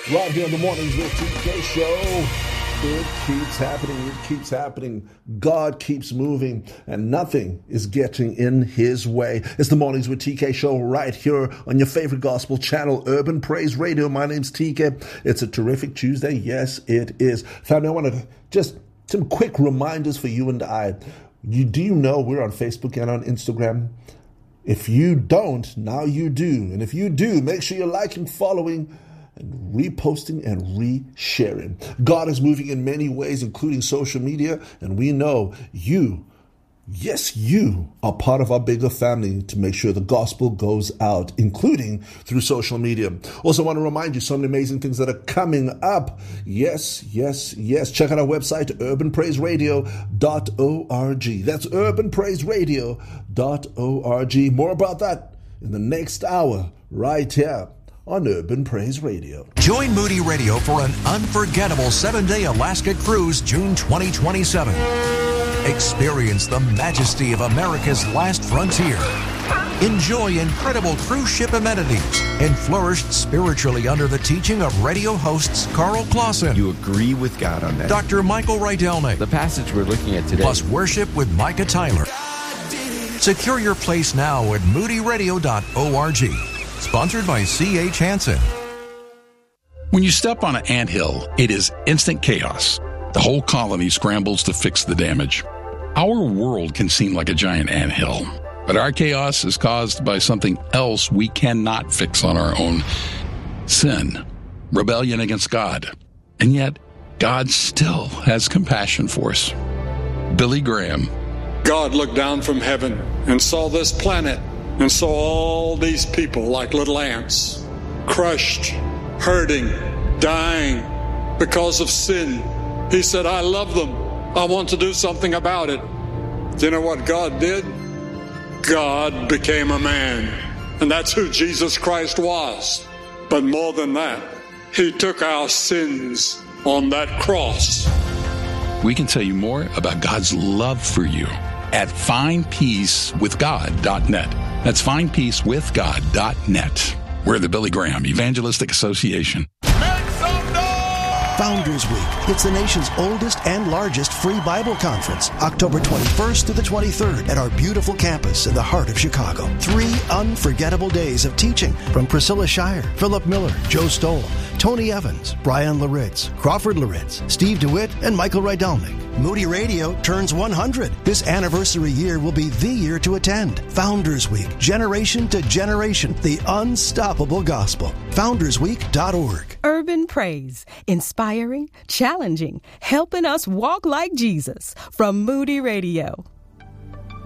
Right here in the Mornings with TK show. It keeps happening. It keeps happening. God keeps moving, and nothing is getting in his way. It's the Mornings with TK show right here on your favorite gospel channel, Urban Praise Radio. My name's TK. It's a terrific Tuesday. Yes, it is. Family, I want to just some quick reminders for you and I. Do you know we're on Facebook and on Instagram? If you don't, now you do. And if you do, make sure you're liking, following, and reposting and resharing. God is moving in many ways, including social media, and we know you are part of our bigger family to make sure the gospel goes out, including through social media. Also want to remind you some amazing things that are coming up. Yes. Check out our website, urbanpraiseradio.org. That's urbanpraiseradio.org. More about that in the next hour right here on Urban Praise Radio. Join Moody Radio for an unforgettable 7-day Alaska cruise, June 2027. Experience the majesty of America's last frontier. Enjoy incredible cruise ship amenities and flourish spiritually under the teaching of radio hosts Carl Clausen. You agree with God on that. Dr. Michael Rydelnik. The passage we're looking at today. Plus worship with Micah Tyler. Secure your place now at moodyradio.org. Sponsored by C.H. Hansen. When you step on an anthill, it is instant chaos. The whole colony scrambles to fix the damage. Our world can seem like a giant anthill, but our chaos is caused by something else we cannot fix on our own. Sin, rebellion against God. And yet, God still has compassion for us. Billy Graham. God looked down from heaven and saw this planet and saw all these people like little ants, crushed, hurting, dying because of sin. He said, I love them. I want to do something about it. Do you know what God did? God became a man. And that's who Jesus Christ was. But more than that, he took our sins on that cross. We can tell you more about God's love for you at findpeacewithgod.net. That's findpeacewithgod.net. We're the Billy Graham Evangelistic Association. Founders Week. It's the nation's oldest and largest free Bible conference, October 21st through the 23rd at our beautiful campus in the heart of Chicago. 3 unforgettable days of teaching from Priscilla Shire, Philip Miller, Joe Stoll, Tony Evans, Brian Laritz, Crawford Laritz, Steve DeWitt, and Michael Rydelnik. Moody Radio turns 100. This anniversary year will be the year to attend. Founders Week, generation to generation, the unstoppable gospel. FoundersWeek.org. Urban Praise, inspiring, challenging, helping us walk like Jesus from Moody Radio.